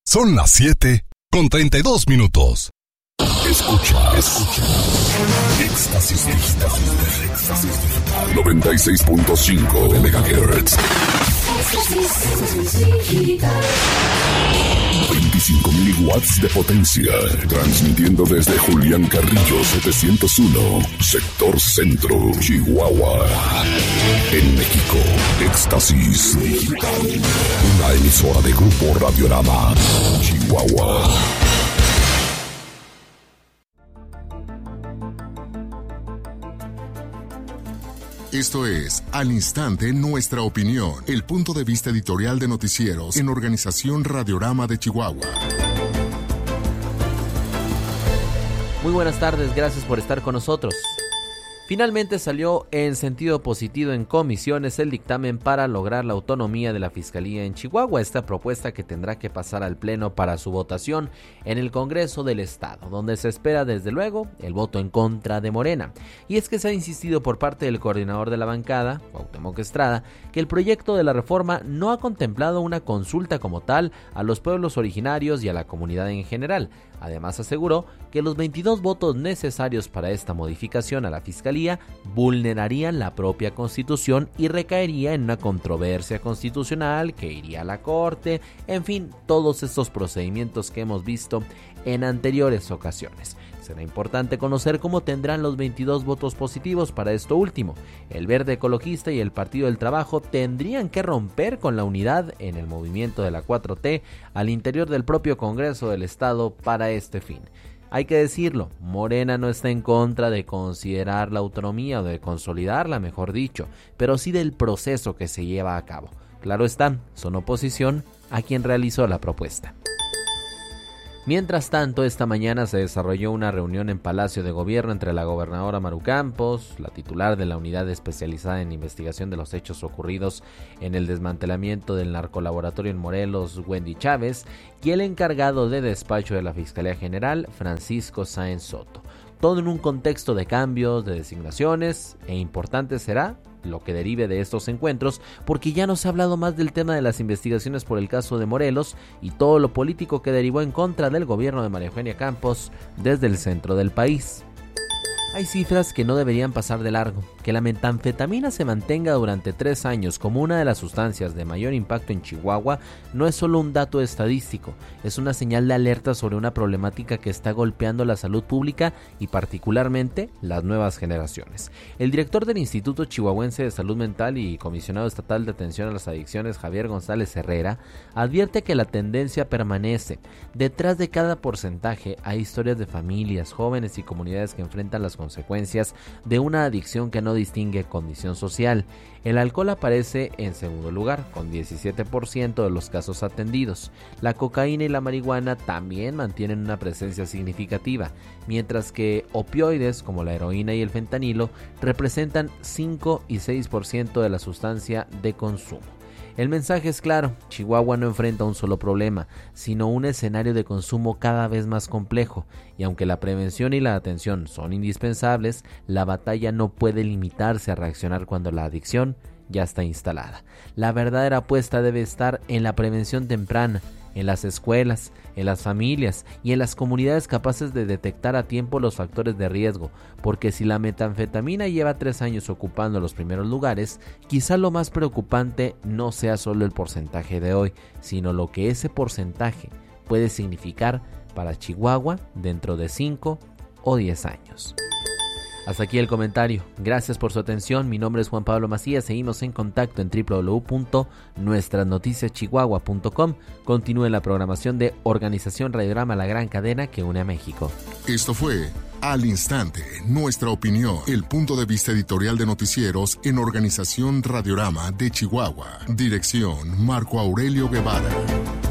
Son las 7:32. Escucha. Éxtasis Digital. 96.5 MHz. 25.000 watts de potencia. Transmitiendo desde Julián Carrillo 701, sector centro, Chihuahua. En México, Éxtasis Digital. Una emisora de Grupo Radiorama, Chihuahua. Esto es Al Instante Nuestra Opinión, el punto de vista editorial de noticieros en Organización Radiorama de Chihuahua. Muy buenas tardes, gracias por estar con nosotros. Finalmente salió en sentido positivo en comisiones el dictamen para lograr la autonomía de la Fiscalía en Chihuahua, esta propuesta que tendrá que pasar al Pleno para su votación en el Congreso del Estado, donde se espera desde luego el voto en contra de Morena. Y es que se ha insistido por parte del coordinador de la bancada, Cuauhtémoc Estrada, que el proyecto de la reforma no ha contemplado una consulta como tal a los pueblos originarios y a la comunidad en general. Además aseguró que los 22 votos necesarios para esta modificación a la Fiscalía vulnerarían la propia Constitución y recaería en una controversia constitucional que iría a la Corte, en fin, todos estos procedimientos que hemos visto en anteriores ocasiones. Será importante conocer cómo tendrán los 22 votos positivos para esto último. El Verde Ecologista y el Partido del Trabajo tendrían que romper con la unidad en el movimiento de la 4T al interior del propio Congreso del Estado para este fin. Hay que decirlo, Morena no está en contra de considerar la autonomía o de consolidarla, mejor dicho, pero sí del proceso que se lleva a cabo. Claro está, son oposición a quien realizó la propuesta. Mientras tanto, esta mañana se desarrolló una reunión en Palacio de Gobierno entre la gobernadora Maru Campos, la titular de la Unidad Especializada en Investigación de los Hechos Ocurridos en el Desmantelamiento del Narcolaboratorio en Morelos, Wendy Chávez, y el encargado de despacho de la Fiscalía General, Francisco Sáenz Soto. Todo en un contexto de cambios, de designaciones, e importante será lo que derive de estos encuentros, porque ya no se ha hablado más del tema de las investigaciones por el caso de Morelos y todo lo político que derivó en contra del gobierno de María Eugenia Campos desde el centro del país. Hay cifras que no deberían pasar de largo. Que la metanfetamina se mantenga durante 3 años como una de las sustancias de mayor impacto en Chihuahua no es solo un dato estadístico, es una señal de alerta sobre una problemática que está golpeando la salud pública y particularmente las nuevas generaciones. El director del Instituto Chihuahuense de Salud Mental y comisionado estatal de atención a las adicciones, Javier González Herrera, advierte que la tendencia permanece. Detrás de cada porcentaje hay historias de familias, jóvenes y comunidades que enfrentan las consecuencias de una adicción que no distingue condición social. El alcohol aparece en segundo lugar, con 17% de los casos atendidos. La cocaína y la marihuana también mantienen una presencia significativa, mientras que opioides como la heroína y el fentanilo representan 5 y 6% de la sustancia de consumo. El mensaje es claro, Chihuahua no enfrenta un solo problema, sino un escenario de consumo cada vez más complejo, y aunque la prevención y la atención son indispensables, la batalla no puede limitarse a reaccionar cuando la adicción ya está instalada. La verdadera apuesta debe estar en la prevención temprana, en las escuelas, en las familias y en las comunidades capaces de detectar a tiempo los factores de riesgo, porque si la metanfetamina lleva 3 años ocupando los primeros lugares, quizá lo más preocupante no sea solo el porcentaje de hoy, sino lo que ese porcentaje puede significar para Chihuahua dentro de 5 o 10 años. Hasta aquí el comentario. Gracias por su atención. Mi nombre es Juan Pablo Macías. Seguimos en contacto en www.nuestranoticiaschihuahua.com. Continúe la programación de Organización Radiorama, la gran cadena que une a México. Esto fue Al Instante, Nuestra Opinión, el punto de vista editorial de noticieros en Organización Radiorama de Chihuahua. Dirección Marco Aurelio Guevara.